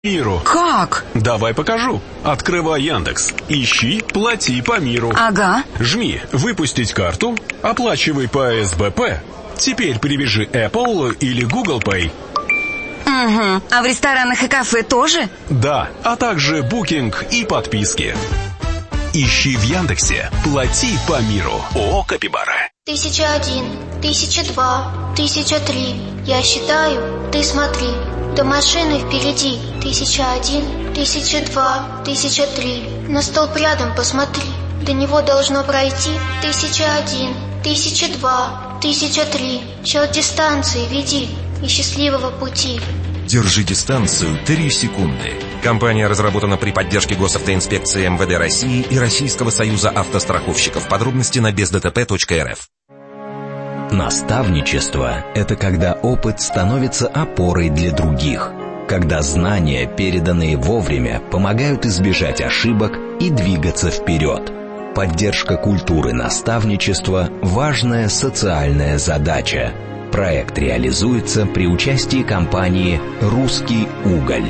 миру. Как? Давай покажу. Открывай Яндекс. Ищи «Плати по миру». Ага. Жми «Выпустить карту», оплачивай по СБП. Теперь привяжи Apple или Google Pay. Угу. А в ресторанах и кафе тоже? Да, а также букинг и подписки. Ищи в Яндексе «Плати по миру». ООО «Капибара». 1001, 1002, 1003. Я считаю, ты смотри. До машины впереди. 1001, 1002, 1003. На столб рядом посмотри. До него должно пройти 1001, 1002, 1003. Счет дистанции веди и счастливого пути. Держи дистанцию 3 секунды. Компания разработана при поддержке Госавтоинспекции МВД России и Российского союза автостраховщиков. Подробности на бездтп.рф. Наставничество – это когда опыт становится опорой для других, когда знания, переданные вовремя, помогают избежать ошибок и двигаться вперед. Поддержка культуры наставничества – важная социальная задача. Проект реализуется при участии компании «Русский уголь».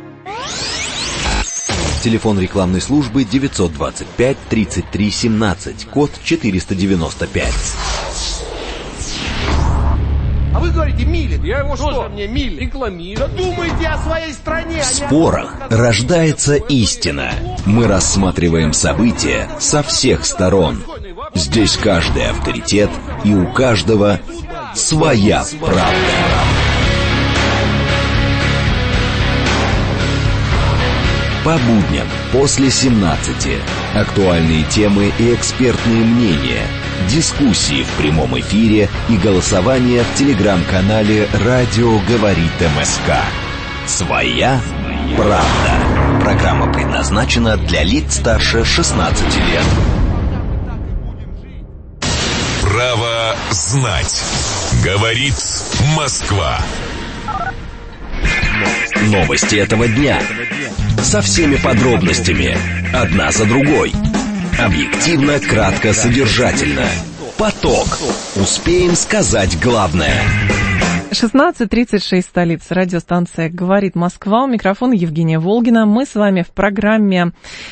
Телефон рекламной службы 925 33 17, код 495. А вы говорите мили. Я его что? Мне мили. Рекламирую. Да думайте о своей стране. В спорах рождается истина. Мы рассматриваем события со всех сторон. Здесь каждый авторитет, и у каждого своя правда. По будням после 17. Актуальные темы и экспертные мнения. Дискуссии в прямом эфире и голосование в телеграм-канале «Радио говорит МСК». Своя правда. Программа предназначена для лиц старше 16 лет. Право знать. Говорит Москва. Новости этого дня. Со всеми подробностями. Одна за другой. Объективно, кратко, содержательно. Поток. Успеем сказать главное. 16:36, столица. Радиостанция «Говорит Москва». У микрофона Евгения Волгина. Мы с вами в программе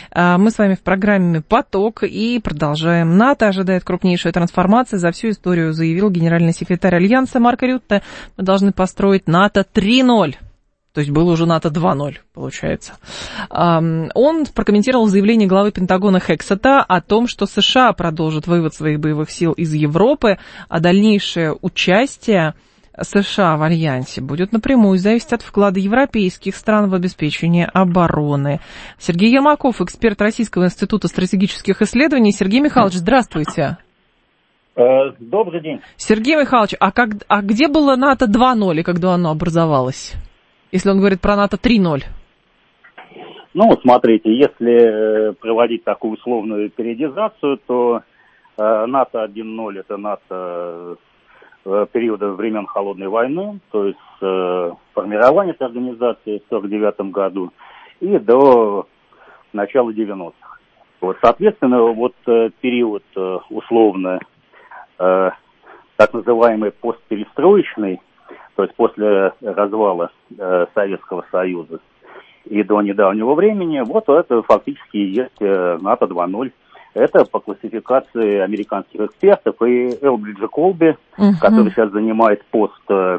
«Поток» и продолжаем. НАТО ожидает крупнейшую трансформацию за всю историю, заявил генеральный секретарь Альянса Марк Рютте. Мы должны построить НАТО 3.0. То есть было уже НАТО 2.0, получается. Он прокомментировал заявление главы Пентагона Хексета о том, что США продолжат вывод своих боевых сил из Европы, а дальнейшее участие США в Альянсе будет напрямую зависеть от вклада европейских стран в обеспечение обороны. Сергей Ермаков, эксперт Российского института стратегических исследований. Сергей Михайлович, здравствуйте. Добрый день. Сергей Михайлович, а где было НАТО 2.0, когда оно образовалось? Если он говорит про НАТО 3.0. Ну, смотрите, если проводить такую условную периодизацию, то НАТО 1.0 это НАТО периода времен Холодной войны, то есть формирование этой организации в 1949 году и до начала 90-х. Вот, соответственно, вот период условно так называемый постперестроечный, то есть после развала Советского Союза и до недавнего времени, вот это фактически и есть НАТО 2.0. Это по классификации американских экспертов и Элбриджа Колби, который сейчас занимает пост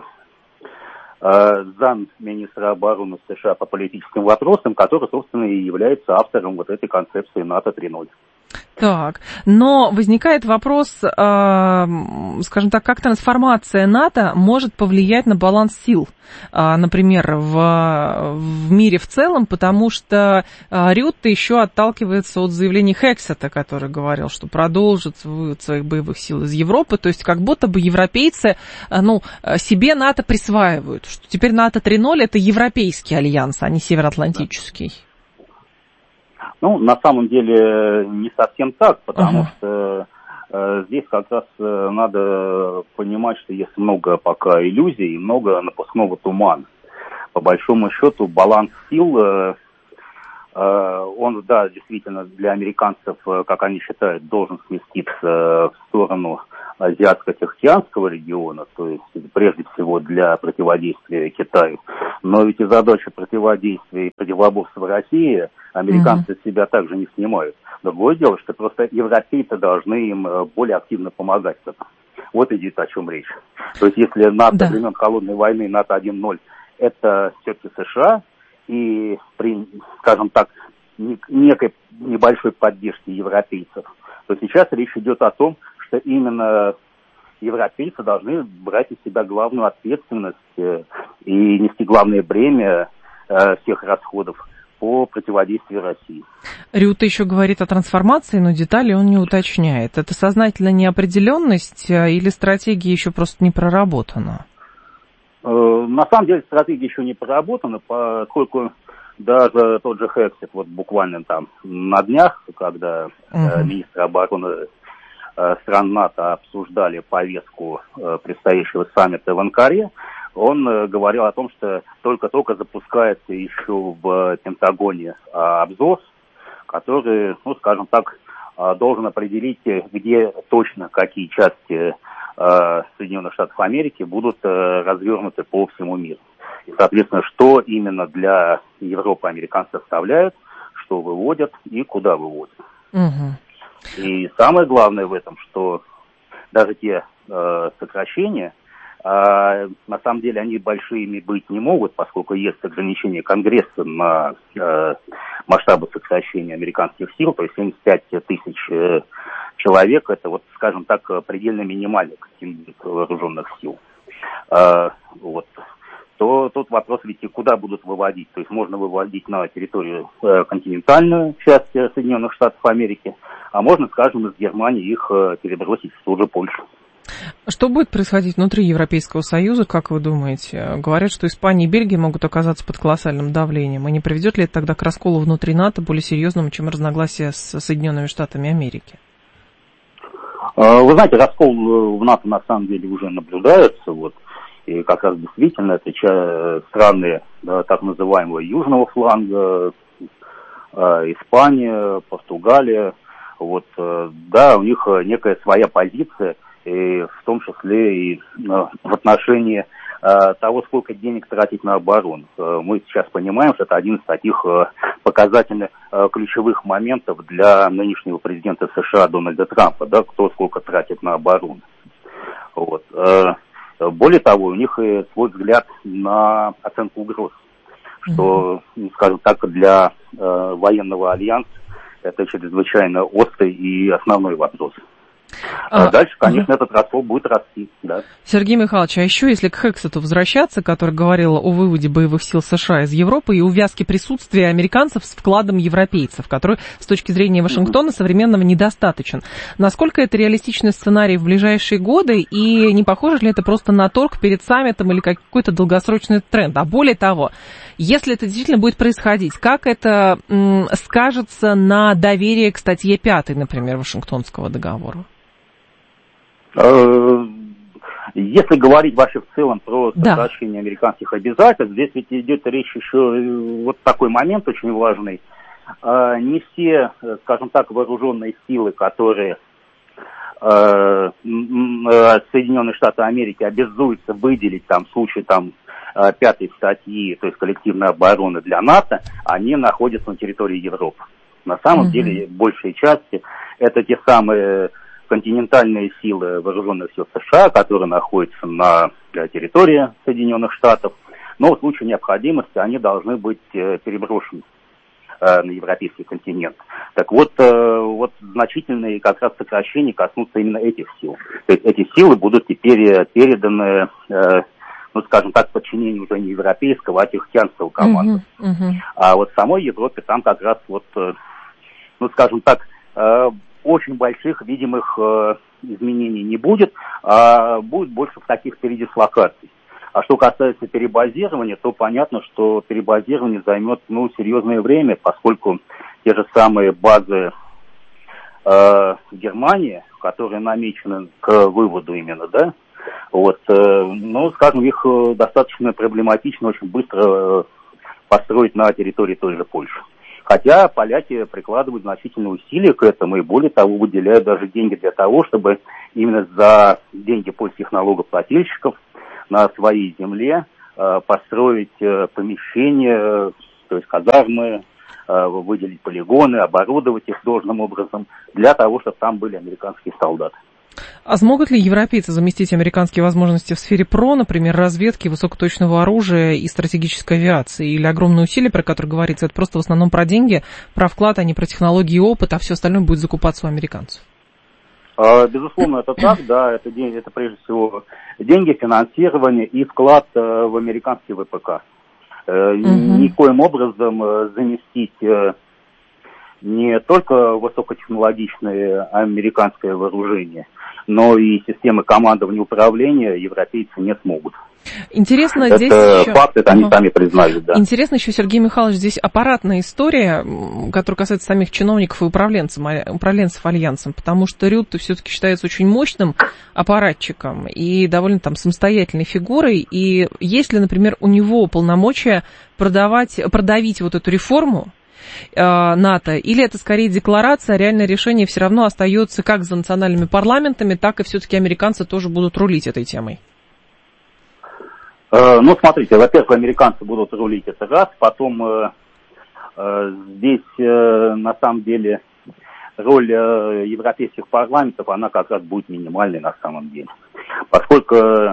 замминистра обороны США по политическим вопросам, который, собственно, и является автором вот этой концепции НАТО 3.0. Так, но возникает вопрос, скажем так, как трансформация НАТО может повлиять на баланс сил, например, в мире в целом, потому что Рютте еще отталкивается от заявлений Хексета, который говорил, что продолжит вывод своих боевых сил из Европы, то есть как будто бы европейцы, себе НАТО присваивают, что теперь НАТО 3.0 это европейский альянс, а не североатлантический. Ну, на самом деле не совсем так, потому что здесь как раз надо понимать, что есть много пока иллюзий и много напускного тумана. По большому счету баланс сил Он, да, действительно, для американцев, как они считают, должен сместиться в сторону Азиатско-Тихоокеанского региона, то есть прежде всего для противодействия Китаю. Но ведь и задача противодействия и противоборства России американцы с себя также не снимают. Другое дело, что просто европейцы должны им более активно помогать в этом. Вот идет о чем речь. То есть если НАТО времен Холодной войны, НАТО 1.0, это все-таки США, и при, скажем так, некой небольшой поддержке европейцев, то сейчас речь идет о том, что именно европейцы должны брать на себя главную ответственность и нести главное бремя всех расходов по противодействию России. Рюта еще говорит о трансформации, но детали он не уточняет. Это сознательная неопределенность или стратегия еще просто не проработана? На самом деле стратегия еще не проработана, поскольку даже тот же Хексет, вот буквально там на днях, когда министры обороны стран НАТО обсуждали повестку предстоящего саммита в Анкаре, он говорил о том, что только-только запускается еще в Пентагоне обзор, который, ну, скажем так, должен определить, где точно какие части Соединенных Штатов Америки будут развернуты по всему миру. И, соответственно, что именно для Европы американцы оставляют, что выводят и куда выводят. И самое главное в этом, что даже те сокращения, на самом деле они большими быть не могут, поскольку есть ограничение Конгресса на масштабы сокращения американских сил, то есть 75 тысяч человек, это, вот, скажем так, предельно минимальный контингент вооруженных сил. Вот. То тут вопрос ведь куда будут выводить. То есть можно выводить на территорию континентальную часть Соединенных Штатов Америки, а можно, скажем, из Германии их перебросить в ту же Польшу. Что будет происходить внутри Европейского Союза, как вы думаете? Говорят, что Испания и Бельгия могут оказаться под колоссальным давлением. И не приведет ли это тогда к расколу внутри НАТО более серьезному, чем разногласия с Соединенными Штатами Америки? Вы знаете, раскол в НАТО на самом деле уже наблюдается. Вот. И как раз действительно это страны так называемого южного фланга, Испания, Португалия. Вот, да, у них некая своя позиция, и в том числе и в отношении того, сколько денег тратить на оборону. Мы сейчас понимаем, что это один из таких показательных ключевых моментов для нынешнего президента США Дональда Трампа, да, кто сколько тратит на оборону. Вот. Более того, у них и свой взгляд на оценку угроз, что, скажем так, для военного альянса это чрезвычайно острый и основной вопрос. Дальше, конечно, этот раскол будет расти. Да. Сергей Михайлович, а еще если к Хексету возвращаться, который говорил о выводе боевых сил США из Европы и увязке присутствия американцев с вкладом европейцев, который с точки зрения Вашингтона современного недостаточен. Насколько это реалистичный сценарий в ближайшие годы, и не похоже ли это просто на торг перед саммитом или какой-то долгосрочный тренд? А более того, если это действительно будет происходить, как это скажется на доверие к статье 5, например, Вашингтонского договора? Если говорить вообще в целом про сокращение американских обязательств, здесь ведь идет речь еще, вот такой момент очень важный. Не все, скажем так, вооруженные силы, которые Соединенные Штаты Америки обязуются выделить там, в случае там, 5 статьи, то есть коллективной обороны для НАТО, они находятся на территории Европы. На самом деле, большей части это те самые континентальные силы вооруженных сил США, которые находятся на территории Соединенных Штатов, но в случае необходимости они должны быть переброшены на европейский континент. Так вот, вот значительные как раз сокращения коснутся именно этих сил. То есть эти силы будут теперь переданы, ну, скажем так, подчинению уже не европейского, а тихоокеанского команды. А вот в самой Европе там как раз вот, ну, скажем так, очень больших видимых изменений не будет, а будет больше таких передислокаций. А что касается перебазирования, то понятно, что перебазирование займет, ну, серьезное время, поскольку те же самые базы Германии, которые намечены к выводу именно, да, вот, ну, скажем, их достаточно проблематично очень быстро построить на территории той же Польши. Хотя поляки прикладывают значительные усилия к этому и, более того, выделяют даже деньги для того, чтобы именно за деньги польских налогоплательщиков на своей земле построить помещения, то есть казармы, выделить полигоны, оборудовать их должным образом для того, чтобы там были американские солдаты. А смогут ли европейцы заместить американские возможности в сфере ПРО, например, разведки, высокоточного оружия и стратегической авиации? Или огромные усилия, про которые говорится, это просто в основном про деньги, про вклад, а не про технологии и опыт, а все остальное будет закупаться у американцев? Безусловно, это так, да, это прежде всего деньги, финансирование и вклад в американский ВПК. Никоим образом заместить не только высокотехнологичное американское вооружение, но и системы командования и управления европейцы не смогут. Интересно, это здесь еще... факт, это они сами признают, да. Интересно еще, Сергей Михайлович, здесь аппаратная история, которая касается самих чиновников и управленцев Альянсом, потому что Рютте все-таки считается очень мощным аппаратчиком и довольно там самостоятельной фигурой, и есть ли, например, у него полномочия продавить вот эту реформу НАТО, или это скорее декларация, а реальное решение все равно остается как за национальными парламентами, так и все-таки американцы тоже будут рулить этой темой? Ну, смотрите, во-первых, американцы будут рулить это раз, потом здесь на самом деле роль европейских парламентов, она как раз будет минимальной на самом деле, поскольку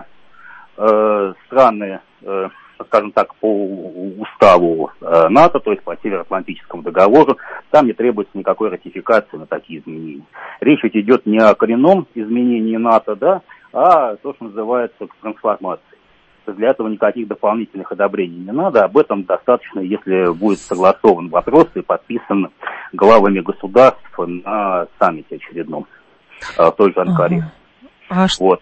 страны, скажем так, по уставу НАТО, то есть по Североатлантическому договору, там не требуется никакой ратификации на такие изменения. Речь ведь идет не о коренном изменении НАТО, да, а то, что называется трансформацией. Для этого никаких дополнительных одобрений не надо. Об этом достаточно, если будет согласован вопрос и подписан главами государств на саммите очередном в той же Анкаре. Вот.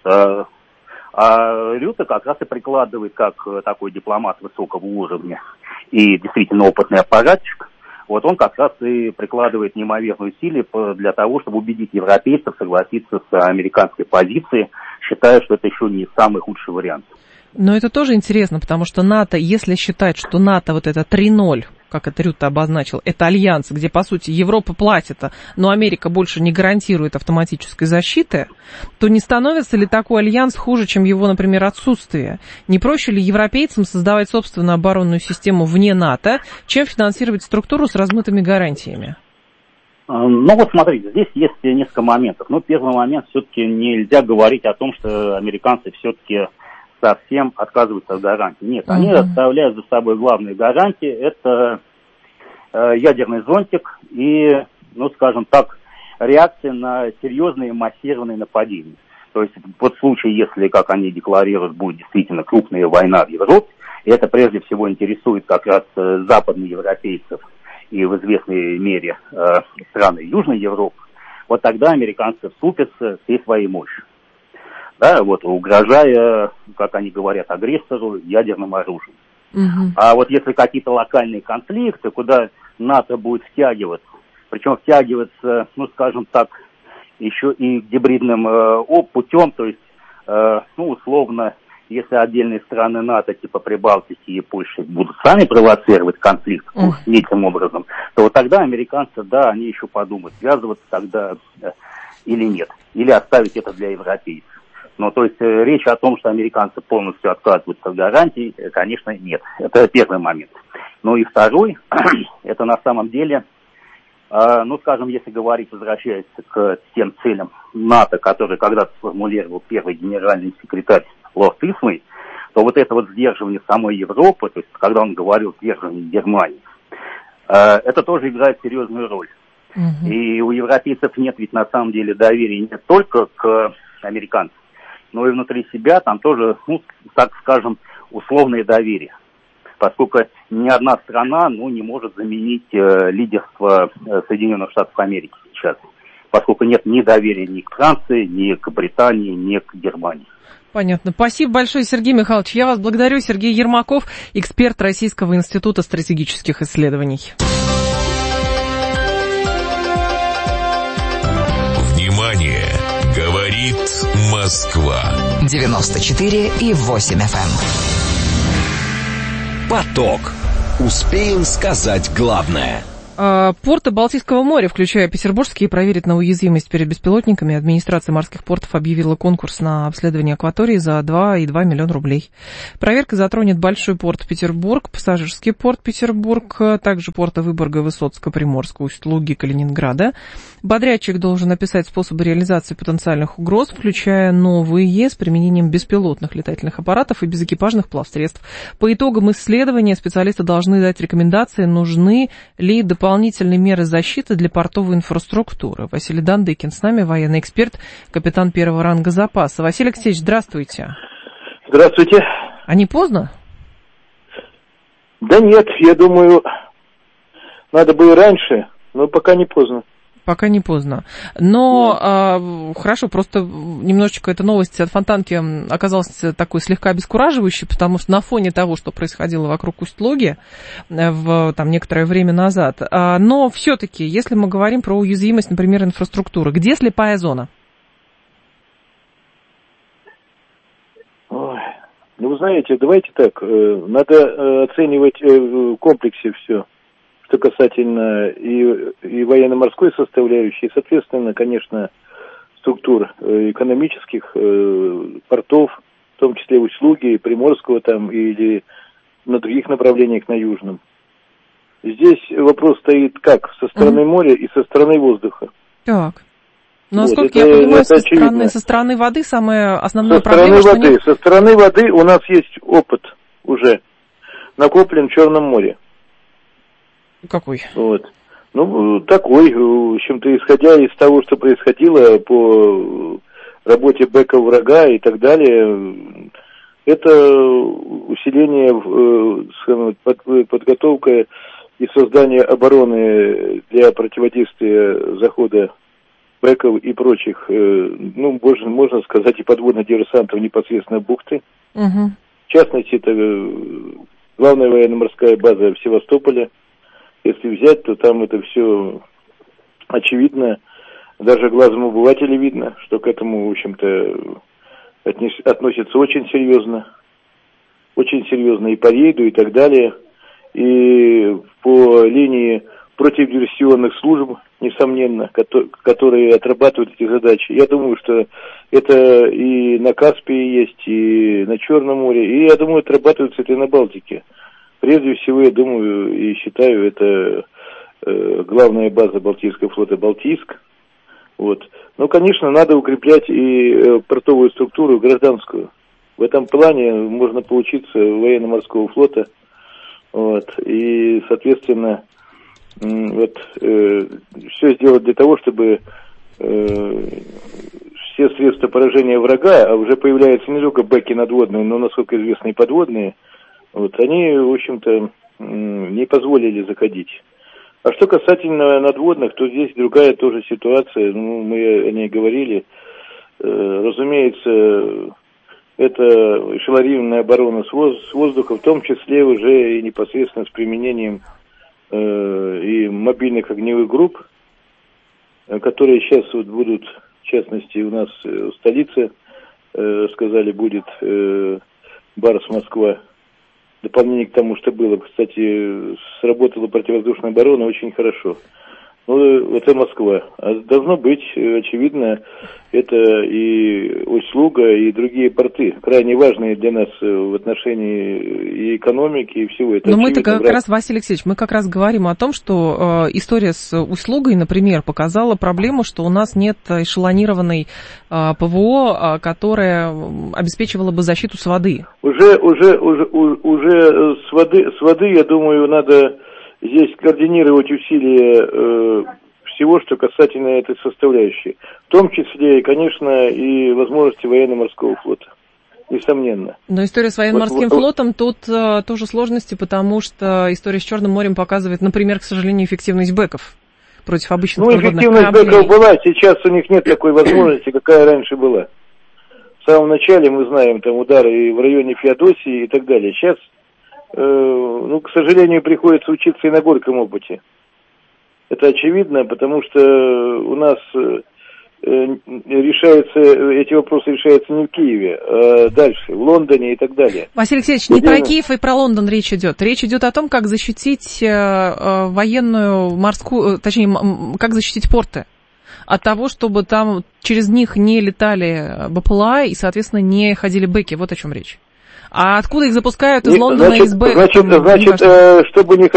А Рютте как раз и прикладывает, как такой дипломат высокого уровня и действительно опытный аппаратчик, вот он как раз и прикладывает неимоверные усилия для того, чтобы убедить европейцев согласиться с американской позицией, считая, что это еще не самый худший вариант. Но это тоже интересно, потому что НАТО, если считать, что НАТО вот это 3.0, как это Рютте обозначил, это альянс, где, по сути, Европа платит, но Америка больше не гарантирует автоматической защиты, то не становится ли такой альянс хуже, чем его, например, отсутствие? Не проще ли европейцам создавать собственную оборонную систему вне НАТО, чем финансировать структуру с размытыми гарантиями? Ну вот смотрите, здесь есть несколько моментов. Ну, первый момент, все-таки нельзя говорить о том, что американцы все-таки совсем отказываются от гарантий. Нет, они оставляют за собой главные гарантии. Это ядерный зонтик и, ну, скажем так, реакция на серьезные массированные нападения. То есть вот в случае, если, как они декларируют, будет действительно крупная война в Европе, и это прежде всего интересует как раз западноевропейцев и в известной мере страны Южной Европы, вот тогда американцы вступятся всей своей мощью. Да, вот, угрожая, как они говорят, агрессору ядерным оружием. А вот если какие-то локальные конфликты, куда НАТО будет втягиваться, причем втягиваться, ну, скажем так, еще и гибридным путем, то есть, ну, условно, если отдельные страны НАТО, типа Прибалтики и Польши, будут сами провоцировать конфликт неким образом, то вот тогда американцы, да, они еще подумают, связываться тогда или нет, или оставить это для европейцев. Ну, то есть речь о том, что американцы полностью отказываются от гарантий, конечно, нет. Это первый момент. Ну и второй, это на самом деле, ну, скажем, если говорить, возвращаясь к тем целям НАТО, которые когда-то сформулировал первый генеральный секретарь Лорд Исмей, то вот это вот сдерживание самой Европы, то есть когда он говорил сдерживание Германии, это тоже играет серьезную роль. И у европейцев нет ведь на самом деле доверия не только к американцам, но и внутри себя там тоже, ну, так скажем, условное доверие. Поскольку ни одна страна, ну, не может заменить лидерство Соединенных Штатов Америки сейчас. Поскольку нет ни доверия ни к Франции, ни к Британии, ни к Германии. Понятно. Спасибо большое, Сергей Михайлович. Я вас благодарю. Сергей Ермаков, эксперт Российского института стратегических исследований. Внимание! Говорит Москва. 94,8 FM. Поток. Успеем сказать главное. Порты Балтийского моря, включая Петербургские, проверят на уязвимость перед беспилотниками. Администрация морских портов объявила конкурс на обследование акватории за 2,2 миллиона рублей. Проверка затронет Большой порт Петербург, Пассажирский порт Петербург, также порты Выборга, Высоцка, Приморска, Усть-Луги, Калининграда. Подрядчик должен описать способы реализации потенциальных угроз, включая новые с применением беспилотных летательных аппаратов и безэкипажных плавсредств. По итогам исследования специалисты должны дать рекомендации, нужны ли дополнительные меры защиты для портовой инфраструктуры. Василий Дандыкин с нами, военный эксперт, капитан первого ранга запаса. Василий Алексеевич, здравствуйте. Здравствуйте. А не поздно? Да нет, я думаю, надо было раньше, но пока не поздно. Пока не поздно. Но хорошо, просто немножечко эта новость от Фонтанки оказалась такой слегка обескураживающей, потому что на фоне того, что происходило вокруг Усть-Луги некоторое время назад. Но все-таки, если мы говорим про уязвимость, например, инфраструктуры, где слепая зона? Ой, ну, вы знаете, давайте так, надо оценивать в комплексе все. Что касательно и военно-морской составляющей, и, соответственно, конечно, структур экономических, портов, в том числе Усть-Луги, Приморского там, или на других направлениях на Южном. Здесь вопрос стоит как со стороны моря и со стороны воздуха. Так. Но, вот, насколько я понимаю, со стороны воды самая основная проблема... Со стороны воды у нас есть опыт уже, накоплен в Черном море. Какой? Вот. Ну, такой, в общем-то, исходя из того, что происходило по работе БЭКов врага и так далее, это усиление, подготовка и создание обороны для противодействия захода БЭКов и прочих, ну, можно сказать, и подводных диверсантов непосредственно бухты. Угу. В частности, это главная военно-морская база в Севастополе. Если взять, то там это все очевидно, даже глазом обывателя видно, что к этому, в общем-то, относятся очень серьезно и по рейду и так далее. И по линии противодиверсионных служб, несомненно, которые отрабатывают эти задачи. Я думаю, что это и на Каспии есть, и на Черном море, и, я думаю, отрабатывается это и на Балтике. Прежде всего, я думаю и считаю, это главная база Балтийского флота Балтийск. Вот. Но, конечно, надо укреплять и портовую структуру гражданскую. В этом плане можно поучиться военно-морского флота. Вот. И, соответственно, все сделать для того, чтобы все средства поражения врага, а уже появляются не только бэки надводные, но, насколько известно, и подводные, вот, они, в общем-то, не позволили заходить. А что касательно надводных, то здесь другая тоже ситуация, ну, мы о ней говорили. Разумеется, это эшелонированная оборона с воздуха, в том числе уже и непосредственно с применением и мобильных огневых групп, которые сейчас вот будут, в частности, у нас в столице, сказали, будет Барс Москва. Дополнение к тому, что было. Кстати, сработала противовоздушная оборона очень хорошо. Ну, это Москва. А должно быть, очевидно, это и Усть-Луга, и другие порты, крайне важные для нас в отношении и экономики, и всего этого. Но мы-то как раз, Василий Алексеевич, мы как раз говорим о том, что история с Усть-Лугой, например, показала проблему, что у нас нет эшелонированной ПВО, которая обеспечивала бы защиту с воды. Уже с воды, я думаю, надо здесь координировать усилия всего, что касательно этой составляющей. В том числе, конечно, и возможности военно-морского флота. Несомненно. Но история с военно-морским флотом, тут тоже сложности, потому что история с Черным морем показывает, например, к сожалению, эффективность бэков против обычных подводных кораблей. Эффективность бэков была, сейчас у них нет такой возможности, какая раньше была. В самом начале мы знаем там удары и в районе Феодосии и так далее. Сейчас, к сожалению, приходится учиться и на горьком опыте. Это очевидно, потому что у нас эти вопросы решаются не в Киеве, а дальше, в Лондоне и так далее. Василий Алексеевич, не про Киев и про Лондон речь идет. Речь идет о том, как защитить военную морскую, точнее, как защитить порты от того, чтобы там через них не летали БПЛА и, соответственно, не ходили бэки. Вот о чем речь. А откуда их запускают из Лондона, из бэк? Значит, чтобы не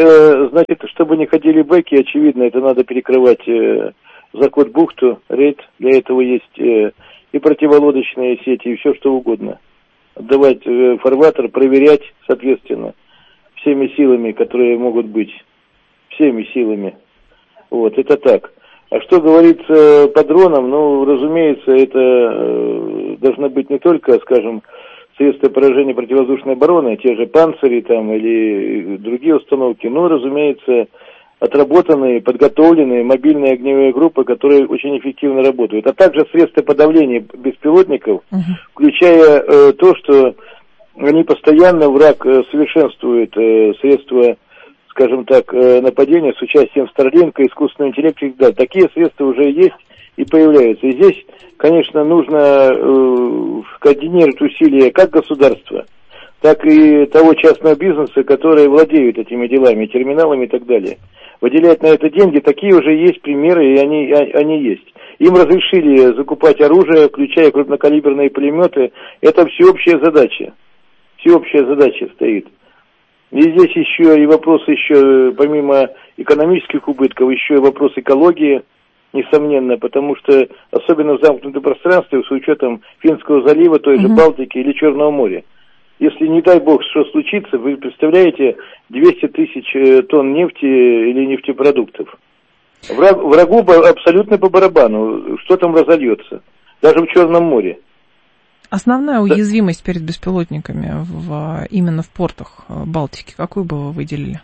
ходили бэки, очевидно, это надо перекрывать Закот-бухту, рейд, для этого есть и противолодочные сети, и все что угодно. Отдавать фарватер, проверять, соответственно, всеми силами, которые могут быть, всеми силами. Вот, это так. А что говорится по дронам, ну, разумеется, это должно быть не только, скажем, средства поражения противовоздушной обороны, те же «Панцири» там или другие установки, но, разумеется, отработанные, подготовленные мобильные огневые группы, которые очень эффективно работают. А также средства подавления беспилотников, включая то, что они постоянно, враг совершенствует средства, скажем так, нападения с участием Старлинка, искусственного интеллекта и так далее. Такие средства уже есть и появляются. И здесь, конечно, нужно координировать усилия как государства, так и того частного бизнеса, которые владеют этими делами, терминалами и так далее. Выделять на это деньги, такие уже есть примеры, и они есть. Им разрешили закупать оружие, включая крупнокалиберные пулеметы. Это всеобщая задача. Всеобщая задача стоит. И здесь еще и вопрос, еще помимо экономических убытков, еще и вопрос экологии, несомненно, потому что особенно в замкнутом пространстве, с учетом Финского залива, той же Балтики или Черного моря. Если, не дай бог, что случится, вы представляете 200 тысяч тонн нефти или нефтепродуктов. Врагу абсолютно по барабану, что там разольется, даже в Черном море. Основная уязвимость перед беспилотниками именно в портах Балтики, какую бы вы выделили?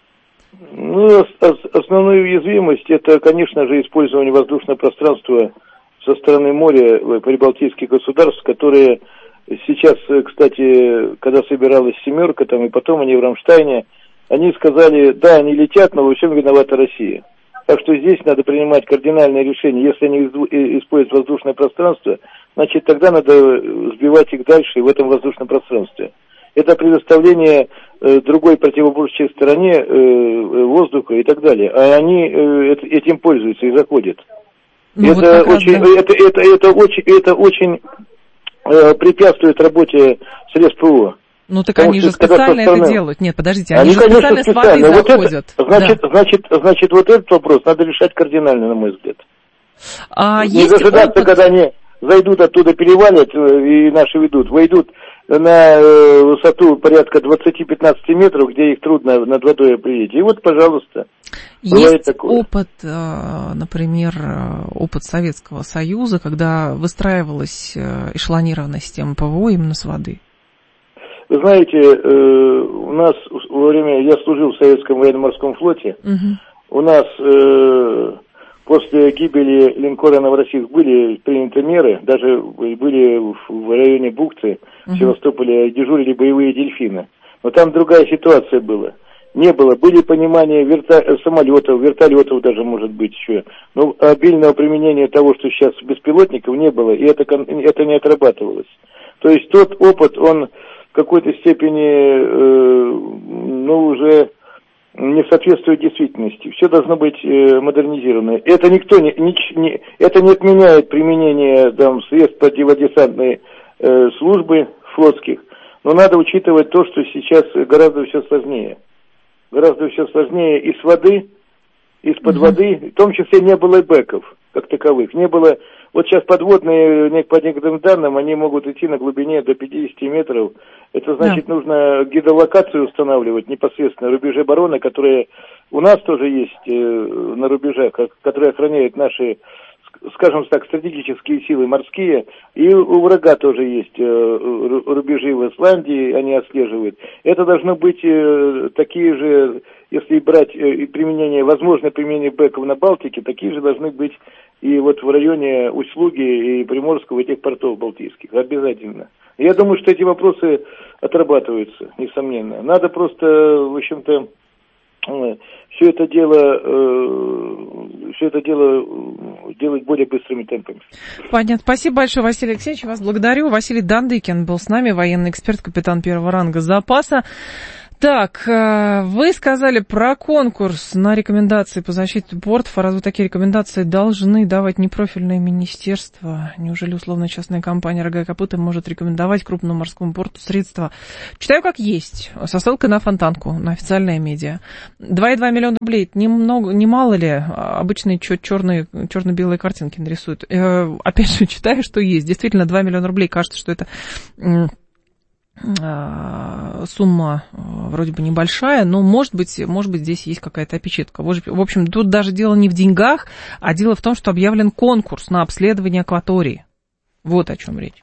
Ну, основную уязвимость, это, конечно же, использование воздушного пространства со стороны моря прибалтийских государств, которые сейчас, кстати, когда собиралась «семерка», там, и потом они в Рамштайне, они сказали, да, они летят, но во всем виновата Россия. Так что здесь надо принимать кардинальное решение. Если они используют воздушное пространство, значит, тогда надо сбивать их дальше в этом воздушном пространстве. Это предоставление другой противоборствующей стороне воздуха и так далее. А они этим пользуются и заходят. Ну, это, вот это очень препятствует работе средств ПВО. Ну так они же специально это делают. Нет, подождите, они же специально с воды заходят. Значит, вот этот вопрос надо решать кардинально, на мой взгляд. Не дожидаться, когда они зайдут оттуда, перевалят, и наши войдут на высоту порядка 20-15 метров, где их трудно над водой определить. И вот, пожалуйста. Есть опыт, например, опыт Советского Союза, когда выстраивалась эшелонированная система ПВО именно с воды. Вы знаете, у нас во время, я служил в Советском военно-морском флоте, у нас после гибели линкора «Новороссийск» были приняты меры, даже были в районе бухты в Севастополе, дежурили боевые дельфины. Но там другая ситуация была. Не было. Были понимания самолетов, вертолетов даже, может быть, еще. Но обильного применения того, что сейчас беспилотников, не было, и это не отрабатывалось. То есть тот опыт, он в какой-то степени, уже не соответствует действительности. Все должно быть модернизировано. Это это не отменяет применение средств противодесантной службы флотских, но надо учитывать то, что сейчас гораздо все сложнее. Гораздо все сложнее и с воды, из-под воды, в том числе не было и бэков, как таковых. Не было. Вот сейчас подводные, по некоторым данным, они могут идти на глубине до 50 метров. Это значит, нужно гидролокацию устанавливать непосредственно, рубежи обороны, которые у нас тоже есть на рубежах, которые охраняют наши, скажем так, стратегические силы морские. И у врага тоже есть рубежи в Исландии, они отслеживают. Это должно быть такие же, если брать возможное применение бэков на Балтике, такие же должны быть и вот в районе Усть-Луги и Приморского, этих портов балтийских. Обязательно. Я думаю, что эти вопросы отрабатываются, несомненно. Надо просто, в общем-то, все это дело делать более быстрыми темпами. Понятно. Спасибо большое, Василий Алексеевич. Вас благодарю. Василий Дандыкин был с нами, военный эксперт, капитан первого ранга запаса. Так, вы сказали про конкурс на рекомендации по защите портов, а разве такие рекомендации должны давать непрофильные министерства? Неужели условно-частная компания «Рога и копыта» может рекомендовать крупному морскому порту средства? Читаю как есть, со ссылкой на Фонтанку, на официальные медиа. 2,2 миллиона рублей, это не мало ли? Обычные черно-белые картинки нарисуют. Опять же, читаю, что есть. Действительно, 2 миллиона рублей, кажется, что это... сумма вроде бы небольшая, но может быть здесь есть какая-то опечатка. В общем, тут даже дело не в деньгах, а дело в том, что объявлен конкурс на обследование акватории. Вот о чем речь.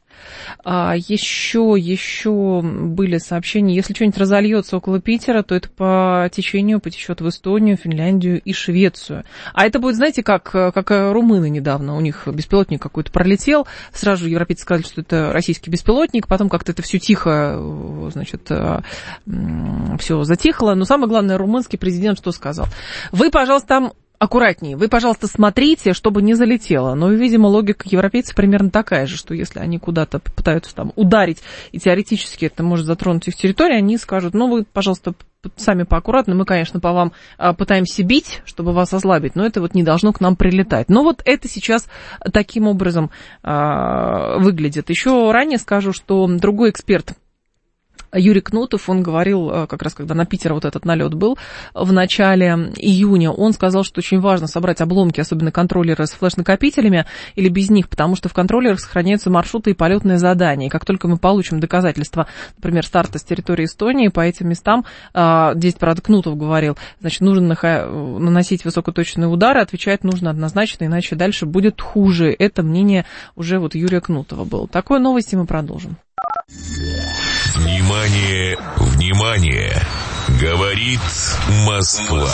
Еще были сообщения, если что-нибудь разольется около Питера, то это по течению потечет в Эстонию, Финляндию и Швецию. А это будет, знаете, как румыны недавно, у них беспилотник какой-то пролетел, сразу же европейцы сказали, что это российский беспилотник, потом как-то это все тихо, значит, все затихло, но самое главное, румынский президент что сказал? Вы, пожалуйста, там аккуратнее. Вы, пожалуйста, смотрите, чтобы не залетело. Но, видимо, логика европейцев примерно такая же, что если они куда-то пытаются там ударить, и теоретически это может затронуть их территорию, они скажут, ну, вы, пожалуйста, сами поаккуратнее. Мы, конечно, по вам пытаемся бить, чтобы вас ослабить, но это вот не должно к нам прилетать. Но вот это сейчас таким образом выглядит. Еще ранее скажу, что другой эксперт, Юрий Кнутов, он говорил, как раз когда на Питер вот этот налет был в начале июня, он сказал, что очень важно собрать обломки, особенно контроллеры с флеш-накопителями или без них, потому что в контроллерах сохраняются маршруты и полетные задания. И как только мы получим доказательства, например, старта с территории Эстонии, по этим местам, здесь, правда, Кнутов говорил, значит, нужно наносить высокоточные удары, отвечать нужно однозначно, иначе дальше будет хуже. Это мнение уже вот Юрия Кнутова было. Такой новости мы продолжим. Внимание, внимание! Говорит Москва.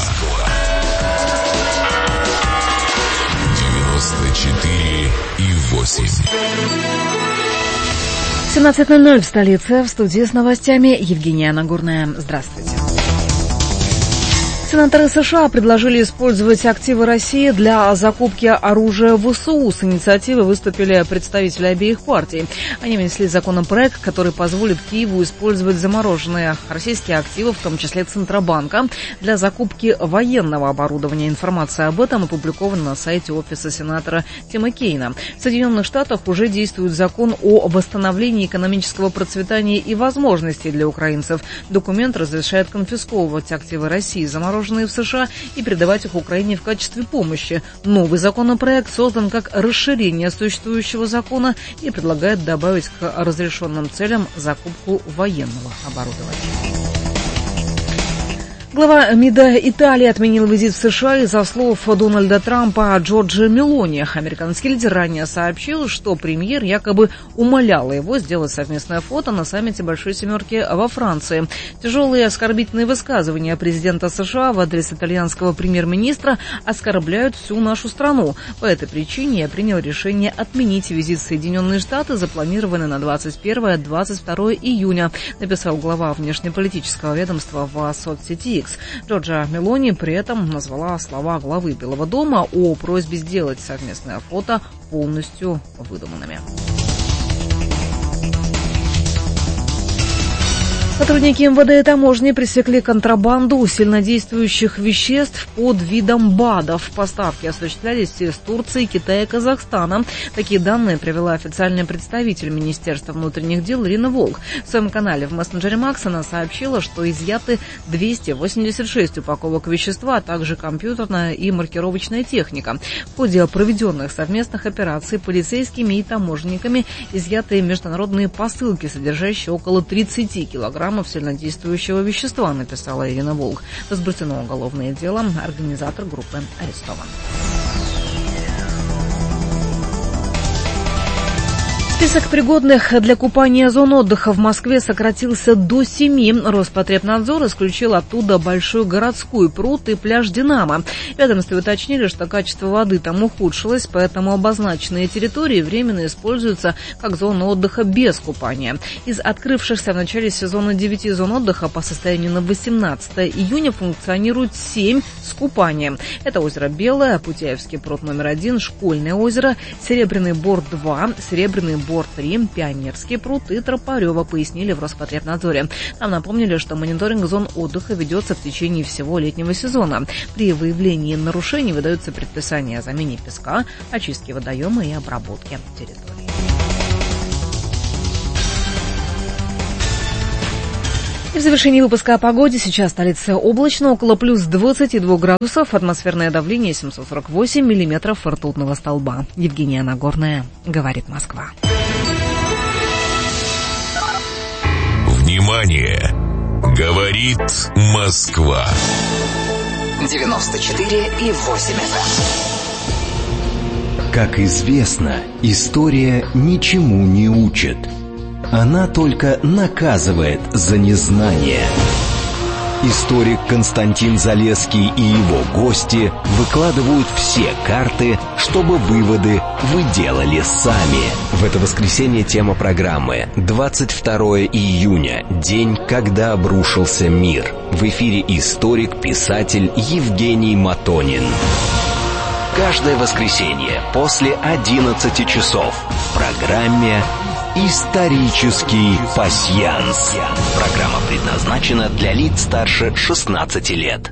94,8. 17:00 в столице. В студии с новостями Евгения Нагорная. Здравствуйте. Сенаторы США предложили использовать активы России для закупки оружия ВСУ. С инициативой выступили представители обеих партий. Они внесли законопроект, который позволит Киеву использовать замороженные российские активы, в том числе Центробанка, для закупки военного оборудования. Информация об этом опубликована на сайте офиса сенатора Тима Кейна. В Соединенных Штатах уже действует закон о восстановлении экономического процветания и возможностей для украинцев. Документ разрешает конфисковывать активы России, замороженные в США, и передавать их Украине в качестве помощи. Новый законопроект создан как расширение существующего закона и предлагает добавить к разрешенным целям закупку военного оборудования. Глава МИДа Италии отменил визит в США из-за слов Дональда Трампа Джорджа Мелони. Американский лидер ранее сообщил, что премьер якобы умоляла его сделать совместное фото на саммите Большой Семерки во Франции. Тяжелые оскорбительные высказывания президента США в адрес итальянского премьер-министра оскорбляют всю нашу страну. По этой причине я принял решение отменить визит в Соединенные Штаты, запланированный на 21-22 июня, написал глава внешнеполитического ведомства в соцсети. Джорджа Мелони при этом назвала слова главы Белого дома о просьбе сделать совместное фото полностью выдуманными. Сотрудники МВД и таможни пресекли контрабанду сильнодействующих веществ под видом БАДов. Поставки осуществлялись из Турции, Китая и Казахстана. Такие данные привела официальный представитель Министерства внутренних дел Ирина Волк. В своем канале в мессенджере Макс она сообщила, что изъяты 286 упаковок вещества, а также компьютерная и маркировочная техника. В ходе проведенных совместных операций полицейскими и таможенниками изъяты международные посылки, содержащие около 30 килограммов сильнодействующего вещества, написала Ирина Волк. Возбуждено уголовное дело. Организатор группы арестован. Список пригодных для купания зон отдыха в Москве сократился до 7. Роспотребнадзор исключил оттуда Большой городской пруд и пляж «Динамо». В ведомстве уточнили, что качество воды там ухудшилось, поэтому обозначенные территории временно используются как зоны отдыха без купания. Из открывшихся в начале сезона 9 зон отдыха по состоянию на 18 июня функционирует 7 с купанием. Это озеро Белое, Путяевский пруд номер 1, Школьное озеро, Серебряный Бор 2, Серебряный Бор 3, Пионерский пруд и Тропарева, пояснили в Роспотребнадзоре. Там напомнили, что мониторинг зон отдыха ведется в течение всего летнего сезона. При выявлении нарушений выдаются предписания о замене песка, очистке водоема и обработке территории. И в завершении выпуска о погоде. Сейчас столица облачно, около плюс 22 градусов, атмосферное давление 748 миллиметров ртутного столба. Евгения Нагорная, говорит Москва. Внимание! Говорит Москва. 94,8 FM. Как известно, история ничему не учит. Она только наказывает за незнание. Историк Константин Залесский и его гости выкладывают все карты, чтобы выводы вы делали сами. В это воскресенье тема программы 22 июня, день, когда обрушился мир. В эфире историк, писатель Евгений Матонин. Каждое воскресенье после 11 часов в программе «Исторический пасьянс». Программа предназначена для лиц старше 16 лет.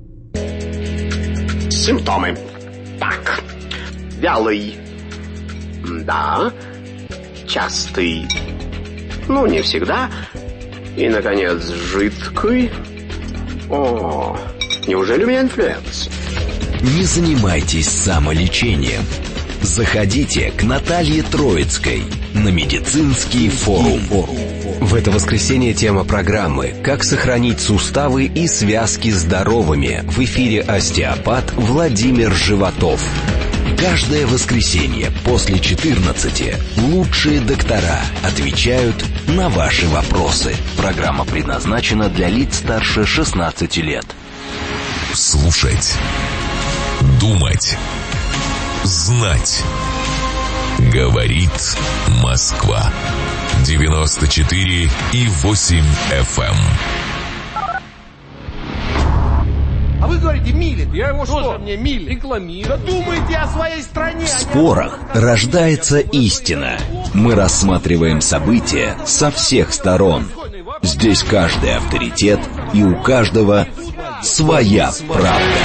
Симптомы. Так. Вялый. Да. Частый. Ну, не всегда. И, наконец, жидкий. О, неужели у меня инфлюенс? Не занимайтесь самолечением. Заходите к Наталье Троицкой на медицинский форум. В это воскресенье тема программы «Как сохранить суставы и связки здоровыми». В эфире остеопат Владимир Животов. Каждое воскресенье после 14 лучшие доктора отвечают на ваши вопросы. Программа предназначена для лиц старше 16 лет. Слушать. Думать. Знать. Говорит Москва. 94,8 FM. А вы говорите, милит. Я его что? Мне милит. Рекламирую. Да думайте о своей стране. В спорах рождается истина. Мы рассматриваем события со всех сторон. Здесь каждый авторитет, и у каждого своя правда.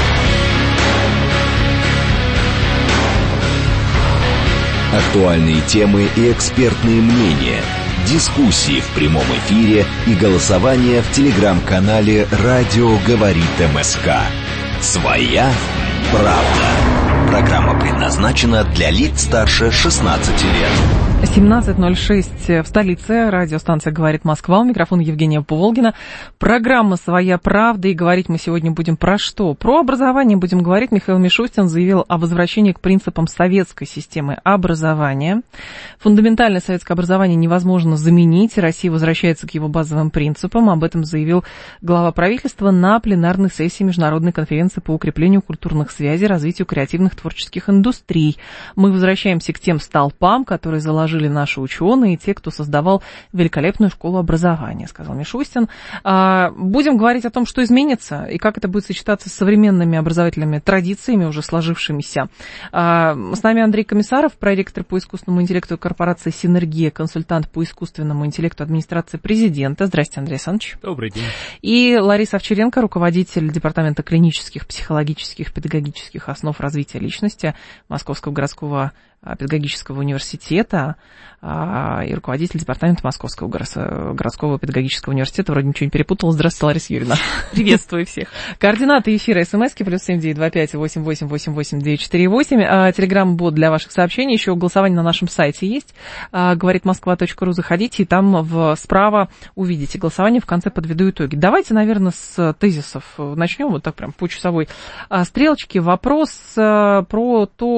Актуальные темы и экспертные мнения, дискуссии в прямом эфире и голосование в телеграм-канале «Радио говорит МСК». Своя правда. Программа предназначена для лиц старше 16 лет. 17:06 в столице. Радиостанция «Говорит Москва». У микрофона Евгения Пуволгина. Программа «Своя правда». И говорить мы сегодня будем про что? Про образование будем говорить. Михаил Мишустин заявил о возвращении к принципам советской системы образования. Фундаментальное советское образование невозможно заменить. Россия возвращается к его базовым принципам. Об этом заявил глава правительства на пленарной сессии Международной конференции по укреплению культурных связей, развитию креативных творческих индустрий. Мы возвращаемся к тем столпам, которые заложили наши ученые и те, кто создавал великолепную школу образования, сказал Мишустин. Будем говорить о том, что изменится и как это будет сочетаться с современными образовательными традициями, уже сложившимися. С нами Андрей Комиссаров, проректор по искусственному интеллекту корпорации «Синергия», консультант по искусственному интеллекту администрации президента. Здравствуйте, Андрей Александрович. Добрый день. И Лариса Овчаренко, руководитель департамента клинических, психологических, педагогических основ развития личности Московского городского педагогического университета и руководитель департамента Московского городского педагогического университета. Вроде ничего не перепутала. Здравствуйте, Лариса Юрьевна. Приветствую всех. Координаты эфира СМСки +7 925 8888 948. Телеграм-бот для ваших сообщений. Еще голосование на нашем сайте есть. Говорит Москва.ру. Заходите, и там справа увидите голосование. В конце подведу итоги. Давайте, наверное, с тезисов начнем. Вот так прям по часовой стрелочке. Вопрос про то,